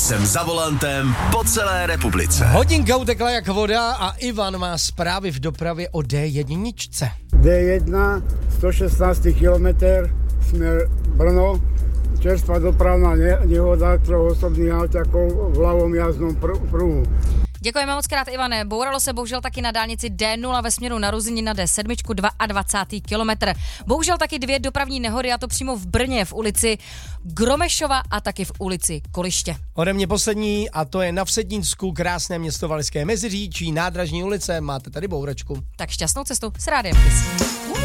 jsem za volantem po celé republice. Hodinka utekla jak voda a Ivan má zprávy v dopravě o D1. D1, 116 kilometr, smer Brno, čerstvá dopravná nehoda 3 osobných autiakov v ľavom jazdnom pruhu. Děkujeme moc krát, Ivane. Bouralo se bohužel taky na dálnici D0 ve směru na Ruzyni na D7, 22. kilometr. Bohužel taky 2 dopravní nehody, a to přímo v Brně, v ulici Gromešova a taky v ulici Koliště. Ode mě poslední, a to je na Vsetínsku, krásné město Valašské Meziříčí, Nádražní ulice, máte tady bouračku. Tak šťastnou cestu s Rádiem Kiss.